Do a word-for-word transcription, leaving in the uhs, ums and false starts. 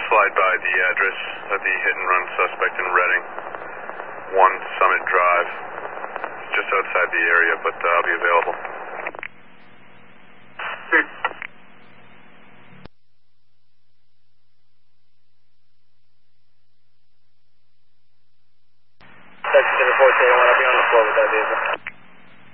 slide by the address of the hit and run suspect in Reading, one Summit Drive. It's just outside the area, but uh, I'll be available. Section seven four, I'll be on the floor with that vehicle.